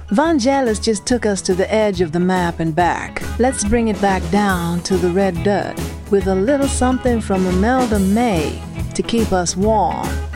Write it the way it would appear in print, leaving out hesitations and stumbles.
Vangelis just took us to the edge of the map and back. Let's bring it back down to the red dirt with a little something from Imelda May to keep us warm.